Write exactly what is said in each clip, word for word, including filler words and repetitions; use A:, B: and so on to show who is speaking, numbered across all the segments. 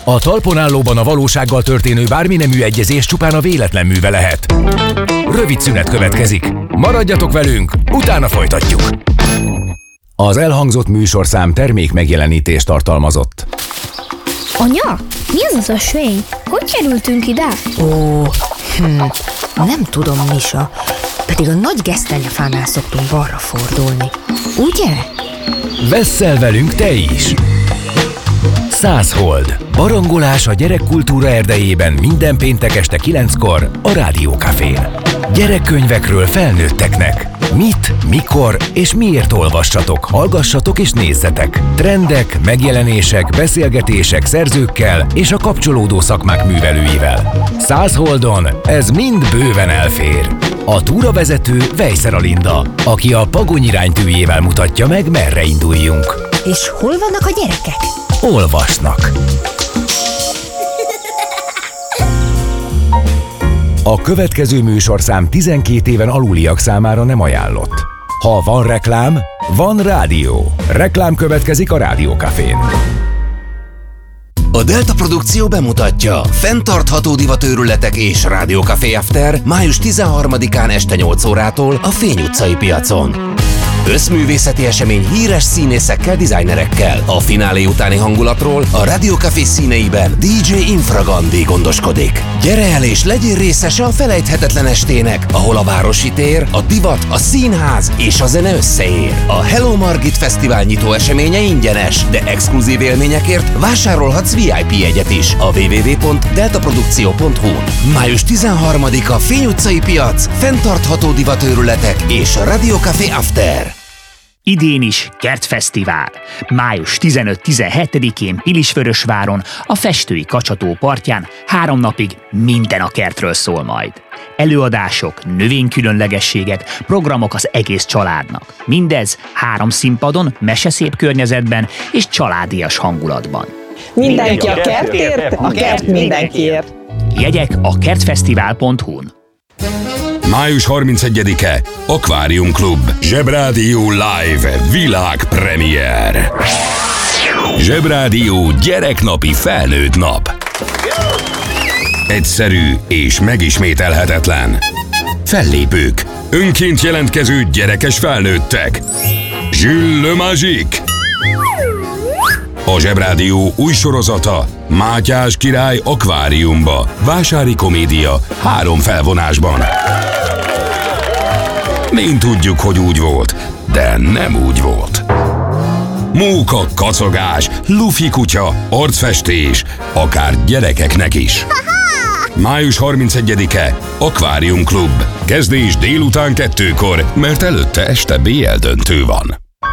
A: A talpon állóban a valósággal történő bármi nemű egyezés csupán a véletlen műve lehet. Rövid szünet következik. Maradjatok velünk, utána folytatjuk. Az elhangzott műsorszám termék megjelenítést tartalmazott.
B: Anya, mi az az ösvény? Hogy kerültünk ide?
C: Ó, hm, nem tudom, Misa. Pedig a nagy gesztenyefánál szoktunk balra fordulni. Ugye?
A: Vesszel velünk te is! Száz hold. Barangolás a gyerekkultúra erdejében minden péntek este kilenckor a Rádió Cafén. Gyerekkönyvekről felnőtteknek. Mit, mikor és miért olvassatok, hallgassatok és nézzetek. Trendek, megjelenések, beszélgetések szerzőkkel és a kapcsolódó szakmák művelőivel. Száz holdon ez mind bőven elfér. A túravezető Vejszer Alinda, aki a Pagony iránytűjével mutatja meg, merre induljunk.
C: És hol vannak a gyerekek?
A: Olvasnak. A következő műsorszám tizenkét éven aluliak számára nem ajánlott. Ha van reklám, van rádió. Reklám következik a Rádió Cafén.
D: A Delta Produkció bemutatja fenntartható divatőrületek és Rádió Café After május tizenharmadikán este nyolc órától a Fény utcai piacon. Összművészeti esemény híres színészekkel, dizájnerekkel. A finálé utáni hangulatról a Rádió Café színeiben dé dzsé Infragandi gondoskodik. Gyere el és legyél részese a felejthetetlen estének, ahol a városi tér, a divat, a színház és a zene összeér. A Hello Margit Fesztivál nyitó eseménye ingyenes, de exkluzív élményekért vásárolhatsz vé i pé jegyet is a double-u double-u double-u pont delta produkció pont hu. május tizenharmadika Fény utcai piac, fenntartható divatőrületek és a Rádió Café After.
E: Idén is Kertfesztivál. május tizenöt-tizenhetedikén Pilisvörösváron, a Festői Kacsató partján három napig minden a kertről szól majd. Előadások, növénykülönlegességek, programok az egész családnak. Mindez három színpadon, meseszép környezetben és családias hangulatban.
F: Mindenki a kertért, a kert mindenkiért.
E: Jegyek a kertfesztivál pont hu-n.
G: május harmincegyedike Akvárium Klub Zsebrádió Live világpremiér. Zsebrádió gyereknapi felnőtt nap. Egyszerű és megismételhetetlen. Fellépők, önként jelentkező gyerekes felnőttek. Jules Le Magique. A Zsebrádió új sorozata Mátyás király akváriumba. Vásári komédia három felvonásban. Mind tudjuk, hogy úgy volt, de nem úgy volt. Móka, kacogás, lufi kutya, arcfestés, akár gyerekeknek is. május harmincegyedike Akvárium Klub. Kezdés délután kettőkor, mert előtte este bé el döntő van.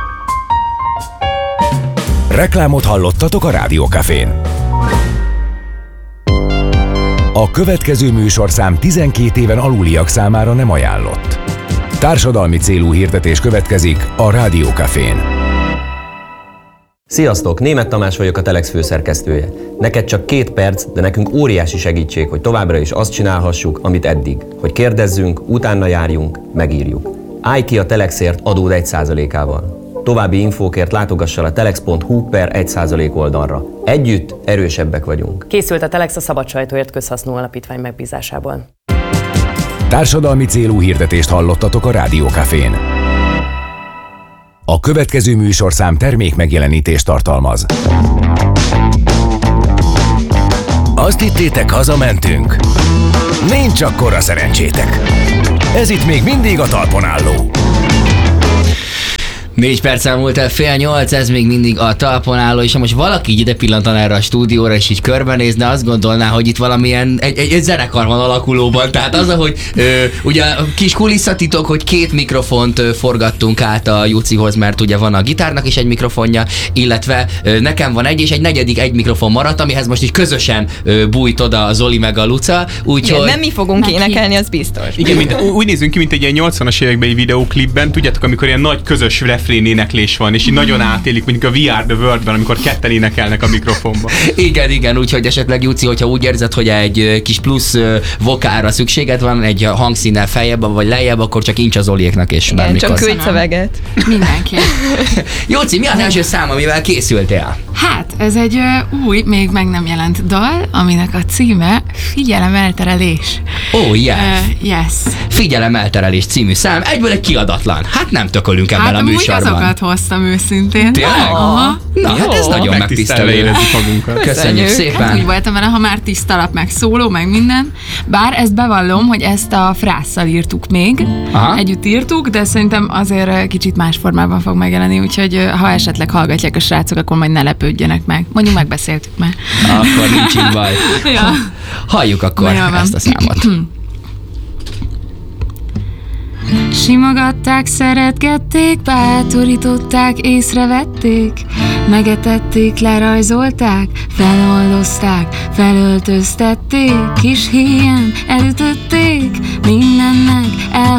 A: Reklámot hallottatok a Rádió Cafén. A következő műsorszám tizenkét éven aluliak számára nem ajánlott. Társadalmi célú hirdetés következik a Rádió Cafén.
H: Sziasztok! Németh Tamás vagyok, a Telex főszerkesztője. Neked csak két perc, de nekünk óriási segítség, hogy továbbra is azt csinálhassuk, amit eddig. Hogy kérdezzünk, utána járjunk, megírjuk. Állj ki a Telexért adód egy százalékával. További infókért látogassa a telex pont hu per egy százalék oldalra. Együtt erősebbek vagyunk.
I: Készült a Telex a Szabad Sajtóért Közhasznú Alapítvány megbízásából.
A: Társadalmi célú hirdetést hallottatok a Rádió Cafén. A következő műsorszám termék megjelenítést tartalmaz. Azt hittétek, hazamentünk? Nincs akkora szerencsétek. Ez itt még mindig a talpon álló.
J: Négy perccel múlt el fél nyolc, ez még mindig a talpon álló, és ha most valaki így ide pillantan erre a stúdióra, és így körbenézne, azt gondolná, hogy itt valamilyen, egy, egy, egy zenekar van alakulóban. Tehát az, ahogy ö, ugye a kis kulisszatitok, hogy két mikrofont ö, forgattunk át a Jucihoz, mert ugye van a gitárnak is egy mikrofonja, illetve ö, nekem van egy, és egy negyedik egy mikrofon maradt, amihez most így közösen ö, bújt oda a Zoli meg a Luca, úgyhogy...
K: Nem mi fogunk énekelni, az biztos.
L: Igen, mint, úgy nézünk ki, mint egy ilyen nyolcvanas évekbeli videóklipben, tudjátok, amikor ilyen nagy közös
K: refrén éneklés van, és így nagyon átélik, mondjuk a We Are The World-ben, amikor ketten énekelnek a mikrofonba.
J: Igen, igen, úgyhogy esetleg Juci, hogyha úgy érzed, hogy egy kis plusz vokálra szükséged van, egy hangszínnel feljebb vagy lejjebb, akkor csak incs az Oliéknak és
F: igen, csak küldj szöveget.
L: Mindenki.
J: Jóci, mi az első szám, amivel készültél?
L: Hát, ez egy uh, új, még meg nem jelent dal, aminek a címe Figyelem elterelés.
J: Oh, yes.
L: Uh, yes.
J: Figyelem elterelés című szám, egyből egy kiadatlan. Hát nem tökölünk ebben
L: hát,
J: a műsorban.
L: Hát azokat hoztam őszintén.
J: Tényleg?
L: Aha.
J: Na, jó, hát ez nagyon megtisztelő.
K: érezzük magunkat.
J: Köszönjük szépen.
L: Hát úgy voltam vele, ha már tisztalap, meg szóló, meg minden. Bár ezt bevallom, hogy ezt a Frásszal írtuk még. Aha. Együtt írtuk, de szerintem azért kicsit más formában fog megjelenni, úgyhogy ha esetleg hallgatják a srácok, akkor majd ne lepődjenek meg. Mondjuk megbeszéltük már.
J: Akkor nincs így baj.
L: Ja.
J: Halljuk akkor ezt a számot.
L: Simogatták, szeretgették, bátorították, észrevették, megetették, lerajzolták, feloldozták, felöltöztették, kis híján elütötték, mindennek el